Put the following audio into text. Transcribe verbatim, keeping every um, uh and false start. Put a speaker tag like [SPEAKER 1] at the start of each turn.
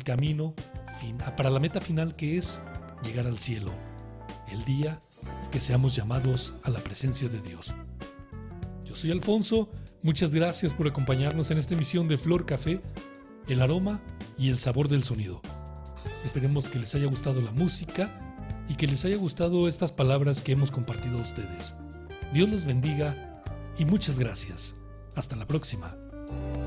[SPEAKER 1] camino fin- para la meta final, que es llegar al cielo, el día que seamos llamados a la presencia de Dios. Yo soy Alfonso, muchas gracias por acompañarnos en esta emisión de Flor Café, el aroma y el sabor del sonido. Esperemos que les haya gustado la música y que les haya gustado estas palabras que hemos compartido a ustedes. Dios los bendiga y muchas gracias. Hasta la próxima.